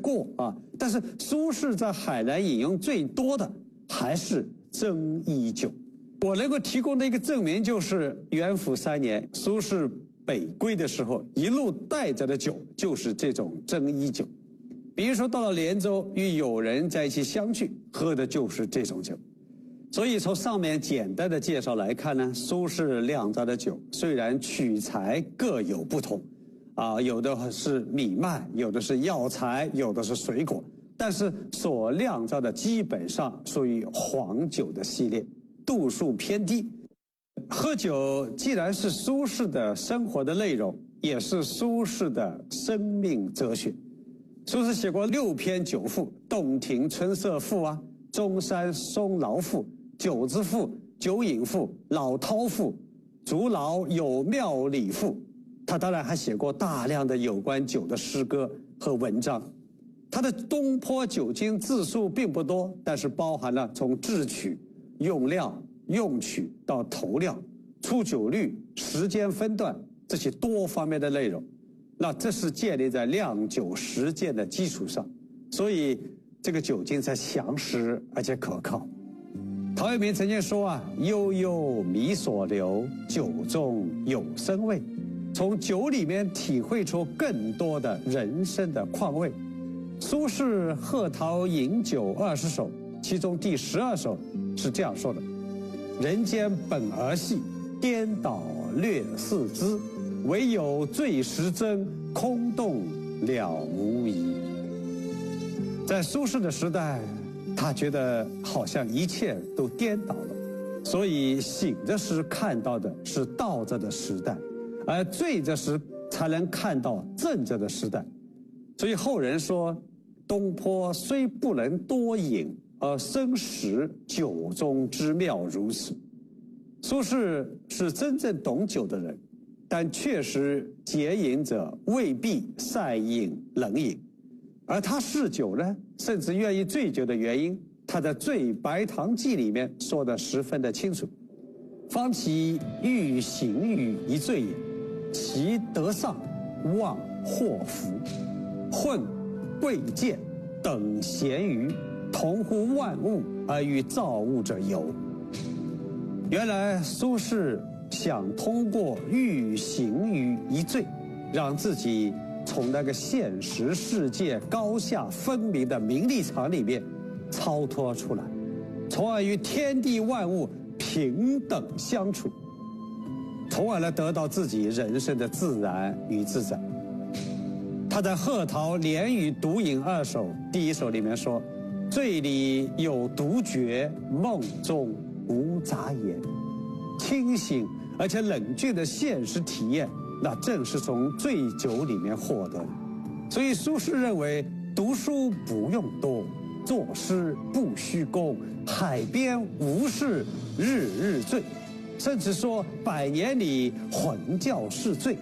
过啊。但是苏轼在海南引用最多的还是征夷酒。我能够提供的一个证明就是元符3年苏轼北归的时候，一路带着的酒就是这种征夷酒。比如说到了连州与友人在一起相聚，喝的就是这种酒。所以从上面简单的介绍来看呢，苏轼酿造的酒虽然取材各有不同啊，有的是米麦，有的是药材，有的是水果，但是所酿造的基本上属于黄酒的系列，度数偏低。喝酒既然是苏轼的生活的内容，也是苏轼的生命哲学。苏轼写过6篇酒赋，洞庭春色赋啊，中山松劳赋、酒之赋、酒饮赋、老饕赋、竹劳有妙理赋。他当然还写过大量的有关酒的诗歌和文章。他的东坡酒精字数并不多，但是包含了从制曲、用料、用曲到投料、出酒率、时间分段这些多方面的内容。那这是建立在酿酒实践的基础上，所以这个酒精才详实而且可靠。陶渊明曾经说啊，悠悠迷所流，酒中有生味。从酒里面体会出更多的人生的况味。苏轼《贺陶饮酒20首》其中第12首是这样说的：人间本儿戏，颠倒略似知，唯有醉时真，空洞了无遗。在苏轼的时代，他觉得好像一切都颠倒了，所以醒着时看到的是倒着的时代，而醉着时才能看到正着的时代。所以后人说，东坡虽不能多饮，而深识酒中之妙如此。苏轼是真正懂酒的人，但确实节饮者未必善饮能饮。而他嗜酒呢，甚至愿意醉酒的原因，他在《醉白堂记》里面说得十分的清楚。方其欲行于一醉也，其得上望祸福，混贵贱等闲余，同乎万物而与造物者游。原来苏轼想通过欲行于一醉，让自己从那个现实世界高下分明的名利场里面超脱出来，从而与天地万物平等相处，从而来得到自己人生的自然与自在。他在《贺陶连语独饮2首》第1首里面说：醉里有独觉，梦中无杂言。清醒而且冷峻的现实体验，那正是从醉酒里面获得的。所以苏轼认为，读书不用多，作诗不须功，海边无事日日醉。甚至说100年里浑教是醉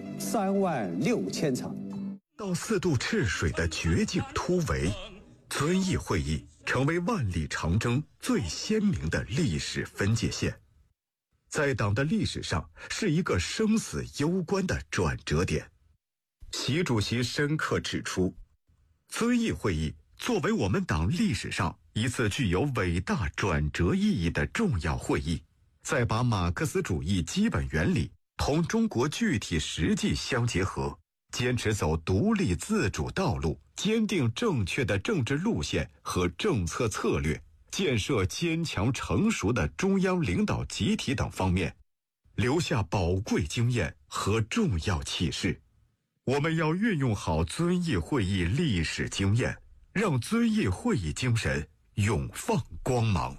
，36000场。 到4渡赤水的绝境突围，遵义会议成为万里长征最鲜明的历史分界线，在党的历史上是一个生死攸关的转折点。习主席深刻指出，遵义会议作为我们党历史上一次具有伟大转折意义的重要会议，在把马克思主义基本原理同中国具体实际相结合，坚持走独立自主道路，坚定正确的政治路线和政策策略，建设坚强成熟的中央领导集体等方面，留下宝贵经验和重要启示。我们要运用好遵义会议历史经验，让遵义会议精神永放光芒。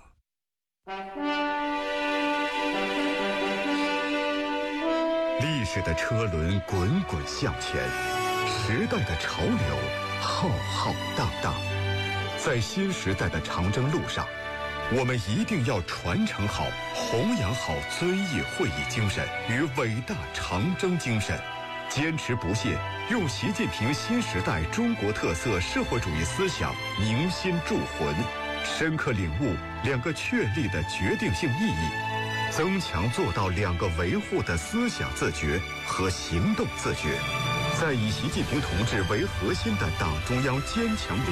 历史的车轮滚滚向前，时代的潮流浩浩荡荡。在新时代的长征路上，我们一定要传承好、弘扬好遵义会议精神与伟大长征精神，坚持不懈，用习近平新时代中国特色社会主义思想凝心铸魂，深刻领悟2个确立的决定性意义，增强做到2个维护的思想自觉和行动自觉，在以习近平同志为核心的党中央坚强